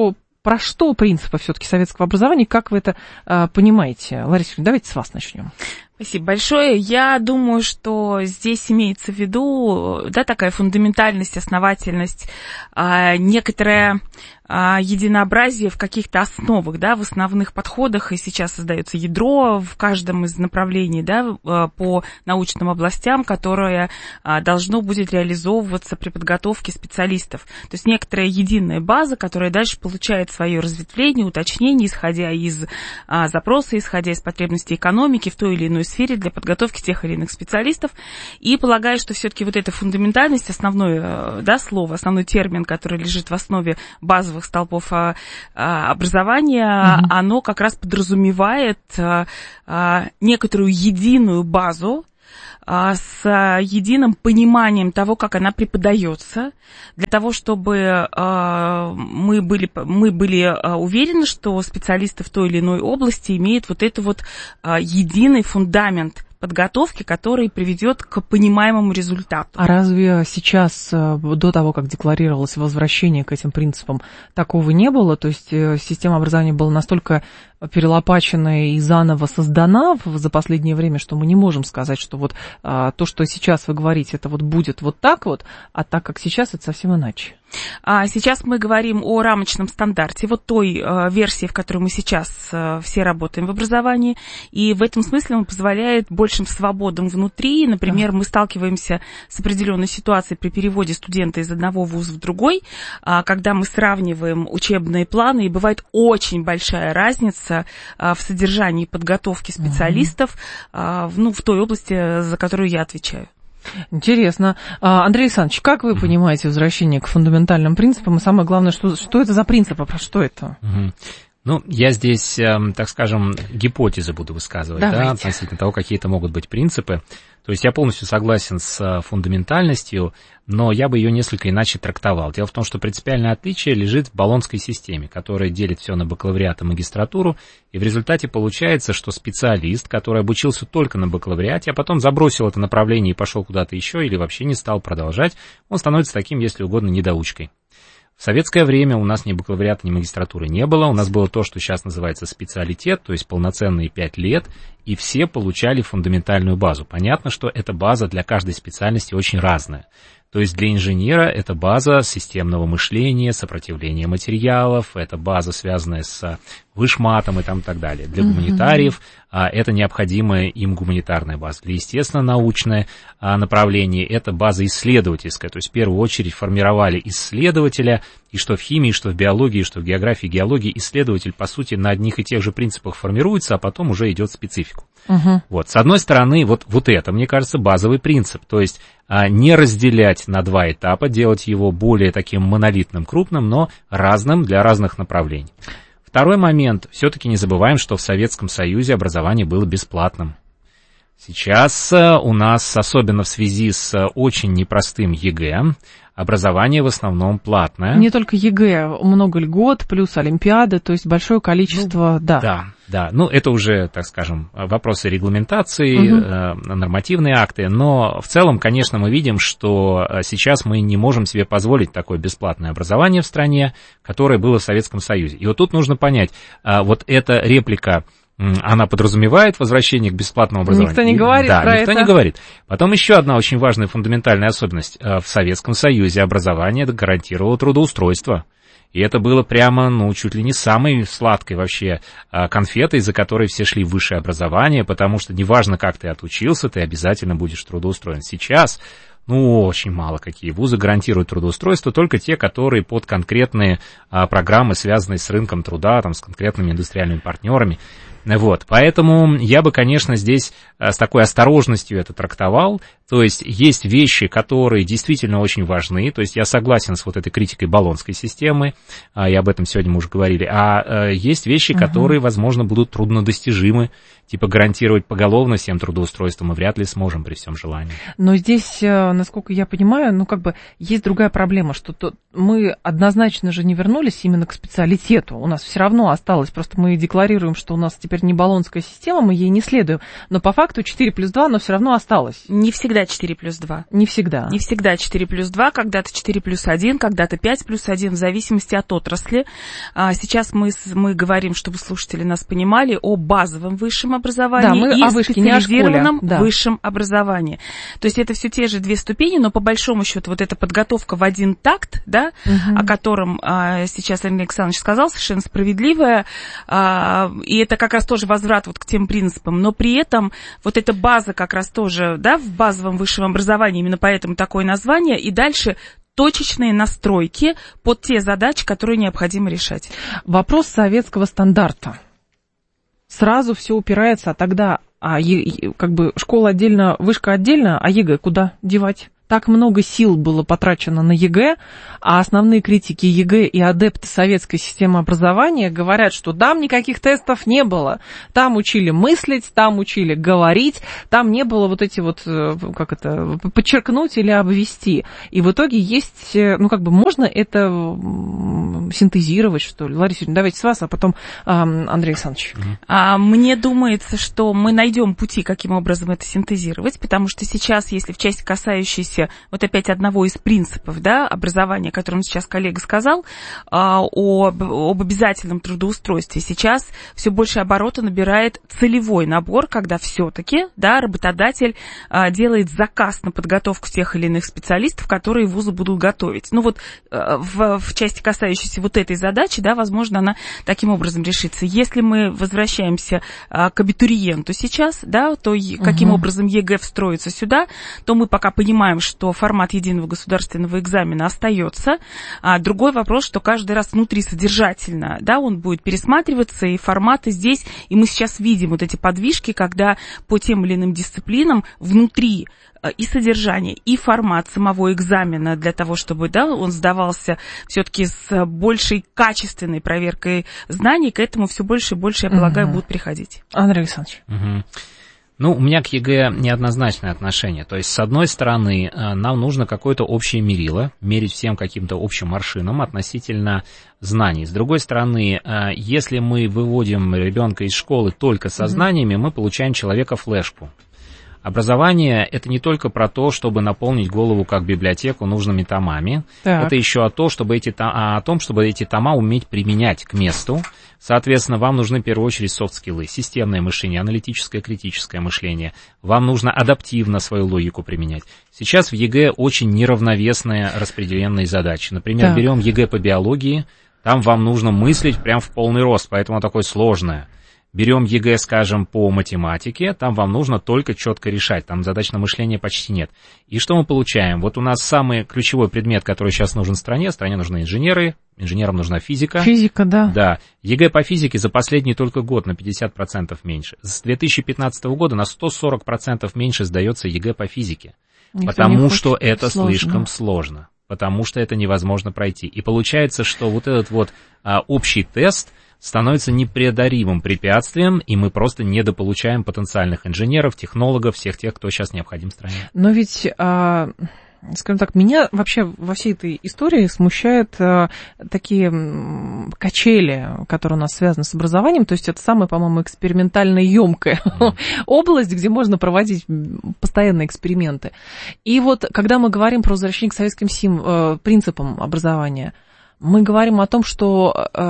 про что принципы все-таки советского образования, как вы это понимаете? Лариса, давайте с вас начнем. Спасибо большое. Я думаю, что здесь имеется в виду, да, такая фундаментальность, основательность, некоторая единообразие в каких-то основах, да, в основных подходах, и сейчас создается ядро в каждом из направлений, да, по научным областям, которое должно будет реализовываться при подготовке специалистов. То есть некоторая единая база, которая дальше получает свое разветвление, уточнение, исходя из запроса, исходя из потребностей экономики в той или иной сфере для подготовки тех или иных специалистов. И полагаю, что все-таки вот эта фундаментальность, основное, да, слово, основной термин, который лежит в основе базовых столпов образования, оно как раз подразумевает некоторую единую базу с единым пониманием того, как она преподается, для того, чтобы мы были уверены, что специалисты в той или иной области имеют вот это вот единый фундамент подготовки, который приведет к понимаемому результату. А разве сейчас, до того, как декларировалось возвращение к этим принципам, такого не было? То есть система образования была настолько перелопачена и заново создана за последнее время, что мы не можем сказать, что вот то, что сейчас вы говорите, это вот будет вот так вот, а так как сейчас, это совсем иначе. Сейчас мы говорим о рамочном стандарте, вот той версии, в которой мы сейчас все работаем в образовании, и в этом смысле он позволяет большим свободам внутри. Например, мы сталкиваемся с определенной ситуацией при переводе студента из одного вуза в другой, когда мы сравниваем учебные планы, и бывает очень большая разница в содержании подготовки специалистов, в той области, за которую я отвечаю. Интересно. Андрей Александрович, как вы понимаете возвращение к фундаментальным принципам? И самое главное, что это за принципы, про что это? Ну, я здесь, так скажем, гипотезы буду высказывать, да, относительно того, какие это могут быть принципы. То есть я полностью согласен с фундаментальностью, но я бы ее несколько иначе трактовал. Дело в том, что принципиальное отличие лежит в болонской системе, которая делит все на бакалавриат и магистратуру, и в результате получается, что специалист, который обучился только на бакалавриате, а потом забросил это направление и пошел куда-то еще или вообще не стал продолжать, он становится таким, если угодно, недоучкой. В советское время у нас ни бакалавриата, ни магистратуры не было. У нас было то, что сейчас называется специалитет, то есть полноценные 5 лет, и все получали фундаментальную базу. Понятно, что эта база для каждой специальности очень разная. То есть для инженера это база системного мышления, сопротивления материалов, это база, связанная с вышматом и так далее. Для гуманитариев это необходимая им гуманитарная база. Для естественно-научное направление это база исследовательская. То есть в первую очередь формировали исследователя, и что в химии, что в биологии, что в географии, геологии исследователь, по сути, на одних и тех же принципах формируется, а потом уже идет в специфику. Вот. С одной стороны, вот это, мне кажется, базовый принцип. То есть не разделять на два этапа, делать его более таким монолитным, крупным, но разным для разных направлений. Второй момент. Все-таки не забываем, что в Советском Союзе образование было бесплатным. Сейчас у нас, особенно в связи с очень непростым ЕГЭ, образование в основном платное. Не только ЕГЭ, много льгот, плюс Олимпиады, то есть большое количество, Да, ну это уже, так скажем, вопросы регламентации, нормативные акты, но в целом, конечно, мы видим, что сейчас мы не можем себе позволить такое бесплатное образование в стране, которое было в Советском Союзе. И вот тут нужно понять, вот эта реплика, она подразумевает возвращение к бесплатному образованию? Никто не говорит про это. Да, никто не говорит. Потом еще одна очень важная фундаментальная особенность. В Советском Союзе образование гарантировало трудоустройство. И это было прямо, чуть ли не самой сладкой вообще конфетой, за которой все шли в высшее образование, потому что неважно, как ты отучился, ты обязательно будешь трудоустроен. Сейчас, очень мало какие вузы гарантируют трудоустройство, только те, которые под конкретные программы, связанные с рынком труда, с конкретными индустриальными партнерами. Вот, поэтому я бы, конечно, здесь с такой осторожностью это трактовал. То есть есть вещи, которые действительно очень важны. То есть я согласен с вот этой критикой болонской системы, и об этом сегодня мы уже говорили. А есть вещи, которые, возможно, будут труднодостижимы. Типа гарантировать поголовно всем трудоустройство мы вряд ли сможем при всем желании. Но здесь, насколько я понимаю, есть другая проблема, что мы однозначно же не вернулись именно к специалитету. У нас все равно осталось, просто мы декларируем, что у нас теперь теперь не болонская система, мы ей не следуем. Но по факту 4+2, оно все равно осталось. Не всегда 4+2. Не всегда. Не всегда 4+2, когда-то 4+1, когда-то 5+1, в зависимости от отрасли. Сейчас мы говорим, чтобы слушатели нас понимали, о базовом высшем образовании и специализированном высшем образовании. То есть это все те же две ступени, но по большому счету вот эта подготовка в один такт, да, о котором сейчас Александр Александрович сказал, совершенно справедливая, и это как раз тоже возврат вот к тем принципам, но при этом вот эта база как раз тоже, да, в базовом высшем образовании, именно поэтому такое название, и дальше точечные настройки под те задачи, которые необходимо решать. Вопрос советского стандарта. Сразу все упирается, а тогда как бы школа отдельно, вышка отдельно, а ЕГЭ куда девать? Так много сил было потрачено на ЕГЭ, а основные критики ЕГЭ и адепты советской системы образования говорят, что там никаких тестов не было. Там учили мыслить, там учили говорить, там не было вот эти вот, как это, подчеркнуть или обвести. И в итоге есть, ну, как бы можно это синтезировать, что ли? Лариса Юрьевна, давайте с вас, а потом Андрей Александрович. Мне думается, что мы найдем пути, каким образом это синтезировать, потому что сейчас, если в части, касающейся вот опять одного из принципов, да, образования, о котором сейчас коллега сказал, об обязательном трудоустройстве, сейчас все больше оборота набирает целевой набор, когда все-таки, да, работодатель делает заказ на подготовку тех или иных специалистов, которые вузы будут готовить. Ну вот в части, касающейся вот этой задачи, да, возможно, она таким образом решится. Если мы возвращаемся к абитуриенту сейчас, да, то каким образом ЕГЭ встроится сюда, то мы пока понимаем, что формат единого государственного экзамена остается. Другой вопрос, что каждый раз внутри содержательно, да, он будет пересматриваться, и форматы здесь, и мы сейчас видим вот эти подвижки, когда по тем или иным дисциплинам внутри и содержание, и формат самого экзамена для того, чтобы, да, он сдавался все-таки с большей качественной проверкой знаний, к этому все больше и больше, я полагаю, будут приходить. Андрей Александрович. Ну, у меня к ЕГЭ неоднозначное отношение. То есть, с одной стороны, нам нужно какое-то общее мерило, мерить всем каким-то общим аршином относительно знаний. С другой стороны, если мы выводим ребенка из школы только со знаниями, мы получаем человека-флешку. Образование — это не только про то, чтобы наполнить голову как библиотеку нужными томами. Так. Это еще о том, чтобы эти тома уметь применять к месту. Соответственно, вам нужны в первую очередь софт-скиллы, системное мышление, аналитическое, критическое мышление. Вам нужно адаптивно свою логику применять. Сейчас в ЕГЭ очень неравновесные распределенные задачи. Например, берем ЕГЭ по биологии, там вам нужно мыслить прям в полный рост, поэтому такое сложное. Берем ЕГЭ, скажем, по математике, там вам нужно только четко решать, там задач на мышление почти нет. И что мы получаем? Вот у нас самый ключевой предмет, который сейчас нужен стране нужны инженеры, инженерам нужна физика. Физика, да. Да. ЕГЭ по физике за последний только год на 50% меньше. С 2015 года на 140% меньше сдается ЕГЭ по физике. Потому что это слишком сложно. Потому что это невозможно пройти. И получается, что вот этот вот общий тест становится непреодолимым препятствием, и мы просто недополучаем потенциальных инженеров, технологов, всех тех, кто сейчас необходим стране. Но ведь, скажем так, меня вообще во всей этой истории смущают такие качели, которые у нас связаны с образованием, то есть это самая, по-моему, экспериментально ёмкая область, где можно проводить постоянные эксперименты. И вот, когда мы говорим про возвращение к советским принципам образования, мы говорим о том, что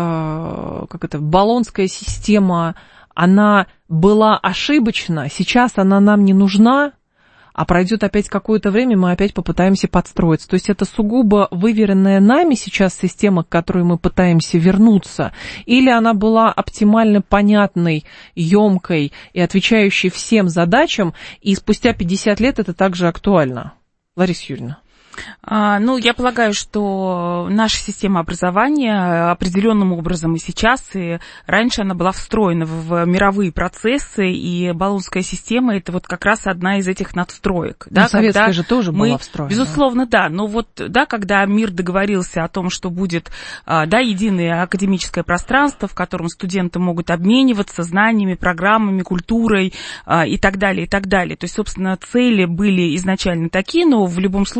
болонская система, она была ошибочна, сейчас она нам не нужна, а пройдет опять какое-то время, мы опять попытаемся подстроиться. То есть это сугубо выверенная нами сейчас система, к которой мы пытаемся вернуться, или она была оптимально понятной, ёмкой и отвечающей всем задачам, и спустя 50 лет это также актуально? Лариса Юрьевна. Ну, я полагаю, что наша система образования определенным образом и сейчас, и раньше она была встроена в мировые процессы, и болонская система — это вот как раз одна из этих надстроек. Да, советская же тоже была встроена. Безусловно, да. Но вот, да, когда мир договорился о том, что будет, да, единое академическое пространство, в котором студенты могут обмениваться знаниями, программами, культурой и так далее, и так далее. То есть, собственно, цели были изначально такие, но в любом случае мы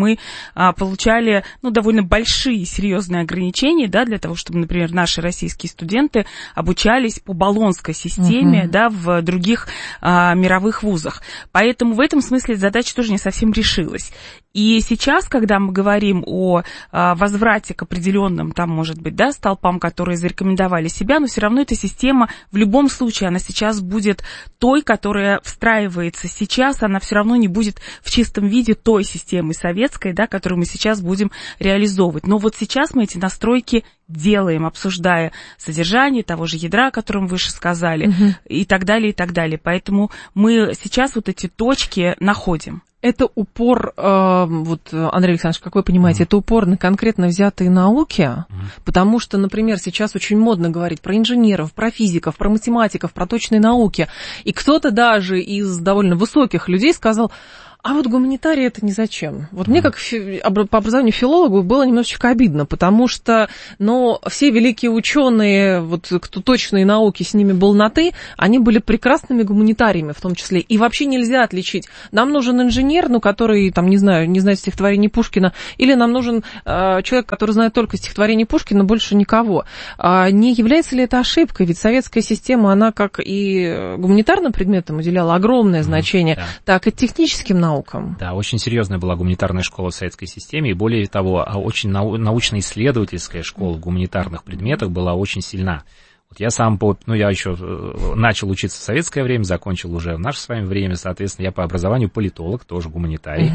мы получали, довольно большие, серьезные ограничения, да, для того, чтобы, например, наши российские студенты обучались по болонской системе, да, в других мировых вузах. Поэтому в этом смысле задача тоже не совсем решилась. И сейчас, когда мы говорим о возврате к определенным, там, может быть, да, столпам, которые зарекомендовали себя, но все равно эта система, в любом случае, она сейчас будет той, которая встраивается сейчас, она все равно не будет в чистом виде той системы советской, да, которую мы сейчас будем реализовывать. Но вот сейчас мы эти настройки делаем, обсуждая содержание того же ядра, о котором выше сказали, и так далее, и так далее. Поэтому мы сейчас вот эти точки находим. Это упор, Андрей Александрович, как вы понимаете, это упор на конкретно взятые науки, потому что, например, сейчас очень модно говорить про инженеров, про физиков, про математиков, про точные науки, и кто-то даже из довольно высоких людей сказал: а вот гуманитарии это не зачем. Вот мне, как по образованию филологу, было немножечко обидно, потому что, все великие ученые, вот кто точные науки, с ними был на «ты», они были прекрасными гуманитариями в том числе. И вообще нельзя отличить. Нам нужен инженер, который, не знает стихотворений Пушкина, или нам нужен человек, который знает только стихотворение Пушкина, больше никого. Не является ли это ошибкой? Ведь советская система, она как и гуманитарным предметам уделяла огромное значение, так и техническим наукам. Да, очень серьезная была гуманитарная школа в советской системе, и более того, очень научно-исследовательская школа в гуманитарных предметах была очень сильна. Вот я сам, я еще начал учиться в советское время, закончил уже в наше с вами время, соответственно, я по образованию политолог, тоже гуманитарий.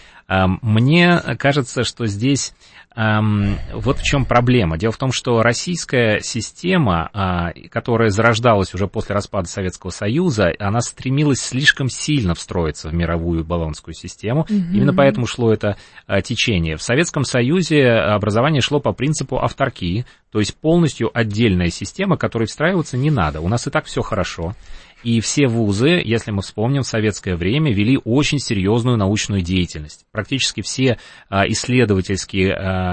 Мне кажется, что здесь вот в чем проблема. Дело в том, что российская система, которая зарождалась уже после распада Советского Союза, она стремилась слишком сильно встроиться в мировую болонскую систему. Именно поэтому шло это течение. В Советском Союзе образование шло по принципу авторки, то есть полностью отдельная система, которой встраиваться не надо. У нас и так все хорошо. И все вузы, если мы вспомним, в советское время вели очень серьезную научную деятельность. Практически все исследовательские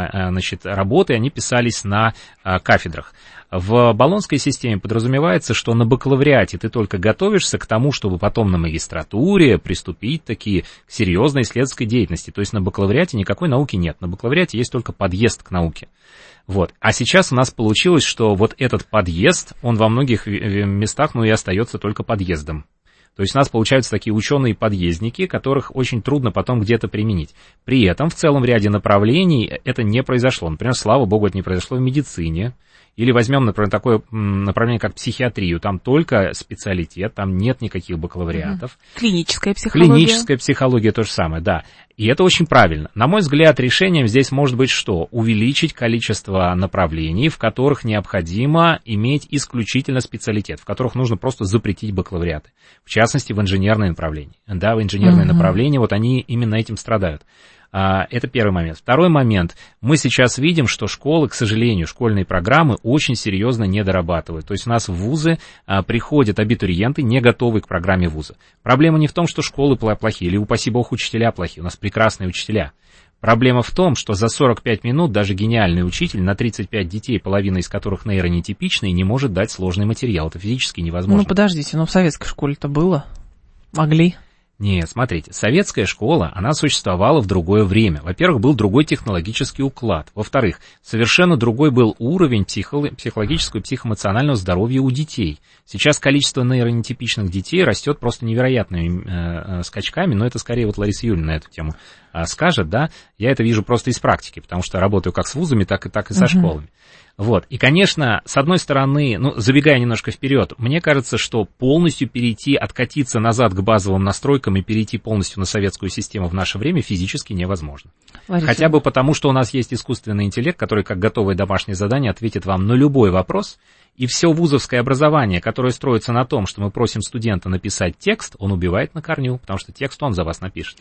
работы, они писались на кафедрах. В болонской системе подразумевается, что на бакалавриате ты только готовишься к тому, чтобы потом на магистратуре приступить таки к серьезной исследовательской деятельности. То есть на бакалавриате никакой науки нет. На бакалавриате есть только подъезд к науке. Вот. А сейчас у нас получилось, что вот этот подъезд, он во многих местах, и остается только подъездом. То есть у нас получаются такие ученые-подъездники, которых очень трудно потом где-то применить. При этом в целом ряде направлений это не произошло. Например, слава богу, это не произошло в медицине. Или возьмем, например, такое направление, как психиатрию. Там только специалитет, там нет никаких бакалавриатов. Клиническая психология. Клиническая психология то же самое, да. И это очень правильно. На мой взгляд, решением здесь может быть что? Увеличить количество направлений, в которых необходимо иметь исключительно специалитет, в которых нужно просто запретить бакалавриаты. В частности, в инженерное направление. Да, в инженерное направление, вот они именно этим страдают. Это первый момент. Второй момент. Мы сейчас видим, что школы, к сожалению, школьные программы очень серьезно недорабатывают. То есть у нас в вузы приходят абитуриенты, не готовые к программе вуза. Проблема не в том, что школы плохие, или, упаси бог, учителя плохие. У нас прекрасные учителя. Проблема в том, что за 45 минут даже гениальный учитель на 35 детей, половина из которых нейронетипичные, не может дать сложный материал. Это физически невозможно. Подождите, в советской школе-то было? Могли? Нет, смотрите, советская школа, она существовала в другое время. Во-первых, был другой технологический уклад. Во-вторых, совершенно другой был уровень психологического и психоэмоционального здоровья у детей. Сейчас количество нейронетипичных детей растет просто невероятными скачками, но это скорее вот Лариса Юрьевна на эту тему скажет, да. Я это вижу просто из практики, потому что работаю как с вузами, так и со школами. Вот. И, конечно, с одной стороны, забегая немножко вперед, мне кажется, что полностью откатиться назад к базовым настройкам и перейти полностью на советскую систему в наше время физически невозможно. Лариса. Хотя бы потому, что у нас есть искусственный интеллект, который, как готовое домашнее задание, ответит вам на любой вопрос, и все вузовское образование, которое строится на том, что мы просим студента написать текст, он убивает на корню, потому что текст он за вас напишет.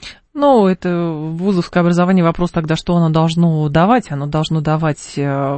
Это вузовское образование, вопрос тогда, что оно должно давать? Оно должно давать,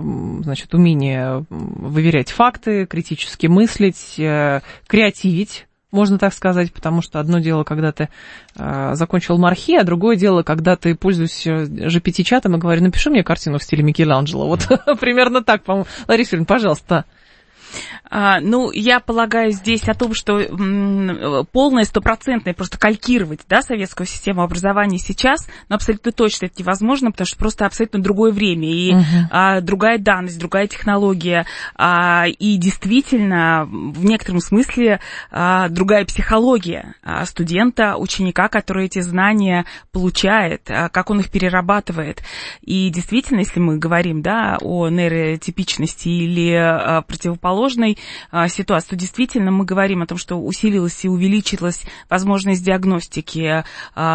умение выверять факты, критически мыслить, креативить, можно так сказать, потому что одно дело, когда ты закончил мархи, а другое дело, когда ты пользуешься GPT-чатом и говоришь: напиши мне картину в стиле Микеланджело. Вот примерно так, по-моему. Лариса Юрьевна, пожалуйста. Ну, я полагаю здесь о том, что полное, стопроцентное просто калькировать, да, советскую систему образования сейчас, но абсолютно точно это невозможно, потому что просто абсолютно другое время и другая данность, другая технология, и действительно, в некотором смысле, другая психология студента, ученика, который эти знания получает, как он их перерабатывает. И действительно, если мы говорим, да, о нейротипичности или противоположной ситуации, то действительно мы говорим о том, что усилилась и увеличилась возможность диагностики,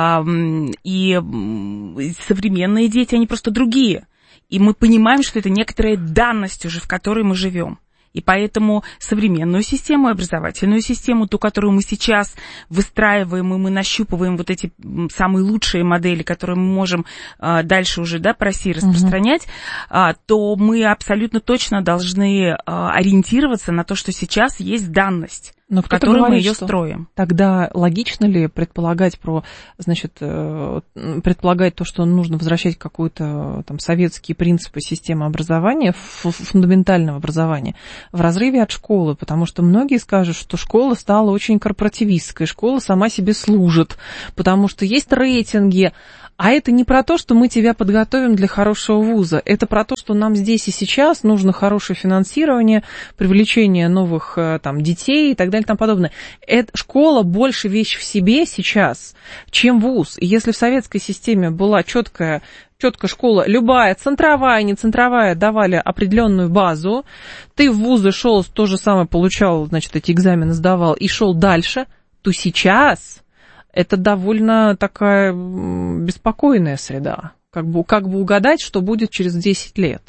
и современные дети, они просто другие. И мы понимаем, что это некоторая данность уже, в которой мы живем. И поэтому современную систему, образовательную систему, ту, которую мы сейчас выстраиваем, и мы нащупываем вот эти самые лучшие модели, которые мы можем дальше уже, да, по России распространять, то мы абсолютно точно должны ориентироваться на то, что сейчас есть данность. Но в которой мы ее строим. Тогда логично ли предполагать предполагать то, что нужно возвращать какую-то там советские принципы системы образования, фундаментального образования, в разрыве от школы? Потому что многие скажут, что школа стала очень корпоративистской, школа сама себе служит, потому что есть рейтинги. А это не про то, что мы тебя подготовим для хорошего вуза. Это про то, что нам здесь и сейчас нужно хорошее финансирование, привлечение новых там, детей и так далее и тому подобное. Школа больше вещь в себе сейчас, чем вуз. И если в советской системе была четкая школа, любая, центровая, не центровая, давали определенную базу, ты в вузы шел, то же самое получал, значит, эти экзамены сдавал и шел дальше, то сейчас... Это довольно такая беспокойная среда. Как бы угадать, что будет через 10 лет.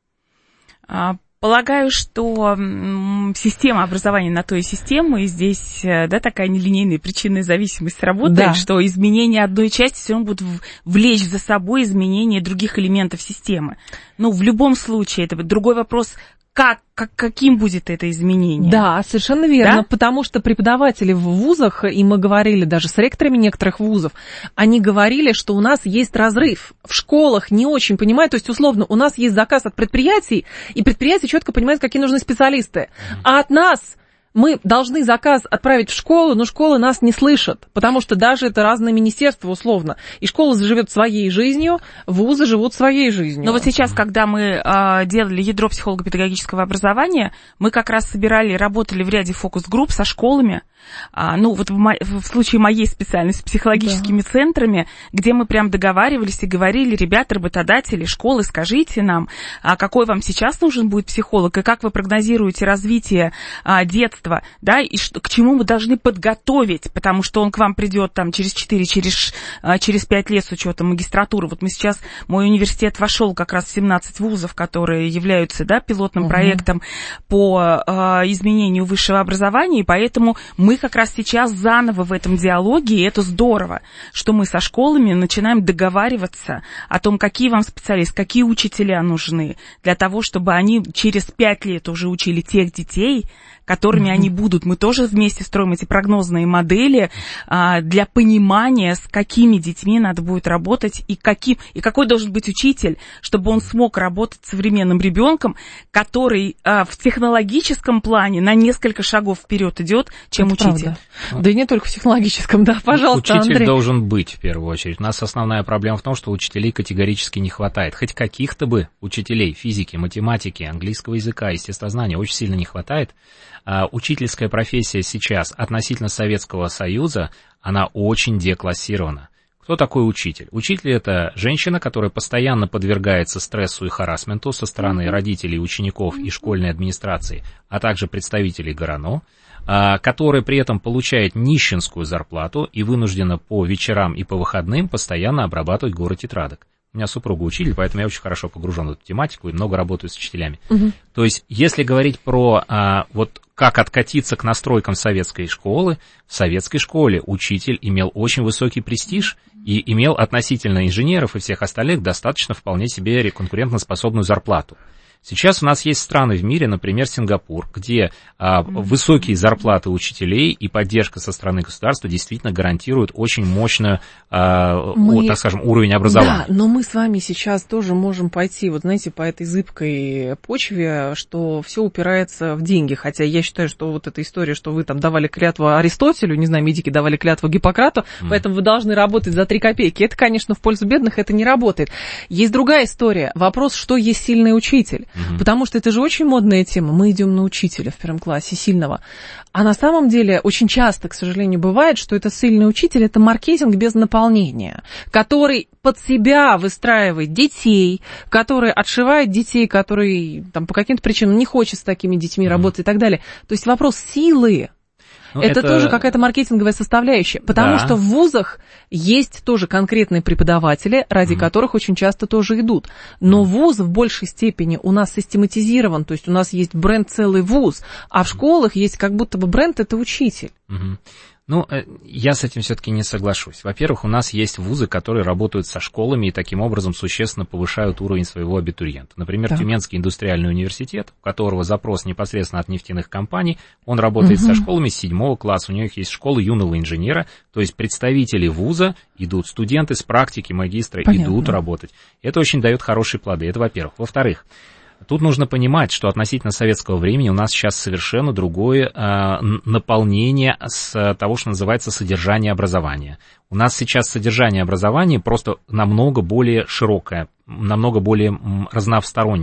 Полагаю, что система образования на то и система, и здесь, да, такая нелинейная причинная зависимость работает, да. Что изменения одной части все равно будут влечь за собой изменения других элементов системы. Ну, в любом случае, это другой вопрос, каким будет это изменение? Да, совершенно верно, да? Потому что преподаватели в вузах, и мы говорили даже с ректорами некоторых вузов, они говорили, что у нас есть разрыв. В школах не очень понимают, то есть, условно, у нас есть заказ от предприятий, и предприятия четко понимают, какие нужны специалисты. А от нас... Мы должны заказ отправить в школу, но школы нас не слышат, потому что даже это разные министерства, условно. И школа живет своей жизнью, вузы живут своей жизнью. Но вот сейчас, когда мы делали ядро психолого-педагогического образования, мы как раз работали в ряде фокус-групп со школами, ну, вот в случае моей специальности, с психологическими центрами, где мы прям договаривались и говорили: ребята, работодатели, школы, скажите нам, какой вам сейчас нужен будет психолог, и как вы прогнозируете развитие детства, да, и к чему мы должны подготовить, потому что он к вам придет там через 4, через 5 лет с учетом магистратуры. Вот мы сейчас, мой университет вошел как раз в 17 вузов, которые являются, да, пилотным проектом по изменению высшего образования, и поэтому мы как раз сейчас заново в этом диалоге, и это здорово, что мы со школами начинаем договариваться о том, какие вам специалисты, какие учителя нужны, для того, чтобы они через 5 лет уже учили тех детей, которыми они будут. Мы тоже вместе строим эти прогнозные модели для понимания, с какими детьми надо будет работать, и какой должен быть учитель, чтобы он смог работать с современным ребенком, который в технологическом плане на несколько шагов вперед идет, чем это учитель. Правда. Да и не только в технологическом, да, пожалуйста, Учитель Андрей. должен быть, в первую очередь. У нас основная проблема в том, что учителей категорически не хватает. Хоть каких-то бы учителей физики, математики, английского языка, естествознания очень сильно не хватает. Учительская профессия сейчас относительно Советского Союза, она очень деклассирована. Кто такой учитель? Учитель — это женщина, которая постоянно подвергается стрессу и харассменту со стороны родителей, учеников и школьной администрации, а также представителей ГРАНО, которая при этом получает нищенскую зарплату и вынуждена по вечерам и по выходным постоянно обрабатывать горы тетрадок. У меня супруга учитель, поэтому я очень хорошо погружен в эту тематику и много работаю с учителями. То есть, если говорить про вот как откатиться к настройкам советской школы, в советской школе учитель имел очень высокий престиж и имел относительно инженеров и всех остальных достаточно вполне себе конкурентоспособную зарплату. Сейчас у нас есть страны в мире, например, Сингапур, где высокие зарплаты учителей и поддержка со стороны государства действительно гарантируют очень мощный, так скажем, уровень образования. Да, но мы с вами сейчас тоже можем пойти, вот знаете, по этой зыбкой почве, что все упирается в деньги. Хотя я считаю, что вот эта история, что вы там давали клятву Аристотелю, не знаю, медики давали клятву Гиппократу, поэтому вы должны работать за 3 копейки. Это, конечно, в пользу бедных, это не работает. Есть другая история. Вопрос, что есть сильный учитель. Потому что это же очень модная тема. Мы идем на учителя в 1 классе, сильного. А на самом деле очень часто, к сожалению, бывает, что это сильный учитель, это маркетинг без наполнения, который под себя выстраивает детей, который отшивает детей, которые там, по каким-то причинам не хочет с такими детьми работать и так далее. То есть вопрос силы. Ну, это тоже какая-то маркетинговая составляющая, потому что в вузах есть тоже конкретные преподаватели, ради которых очень часто тоже идут. Но вуз в большей степени у нас систематизирован, то есть у нас есть бренд целый вуз, а в школах есть как будто бы бренд – это учитель. Ну, я с этим все-таки не соглашусь. Во-первых, у нас есть вузы, которые работают со школами и таким образом существенно повышают уровень своего абитуриента. Например, Тюменский индустриальный университет, у которого запрос непосредственно от нефтяных компаний, он работает со школами с 7 класса, у них есть школа юного инженера, то есть представители вуза идут, студенты с практики, магистры идут работать. Это очень дает хорошие плоды, это во-первых. Во-вторых, тут нужно понимать, что относительно советского времени у нас сейчас совершенно другое наполнение с того, что называется содержание образования. У нас сейчас содержание образования просто намного более широкое, намного более разностороннее.